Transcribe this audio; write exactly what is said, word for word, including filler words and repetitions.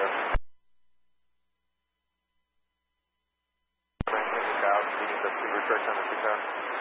Roger. Speeding up to return on the two power.